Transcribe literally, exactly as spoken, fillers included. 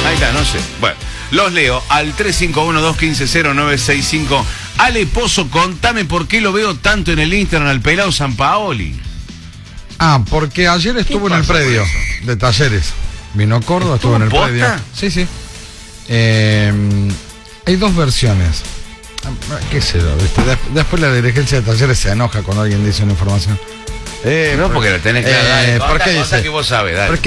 Ahí está, no sé. Bueno, los leo al tres cinco uno, dos uno cinco, cero nueve seis cinco. Ale Pozo, contame por qué lo veo tanto en el Instagram al pelado Sampaoli. Ah, porque ayer estuvo en el predio de Talleres. Vino a Córdoba, estuvo en el posta? predio. Sí, sí. Eh, hay dos versiones. ¿Qué sé yo? ¿Viste? Después la dirigencia de Talleres se enoja cuando alguien dice una información. Eh, no, porque la tenés clara. Eh, Dale, ¿por contá, qué contá dice? que vos sabés, dale.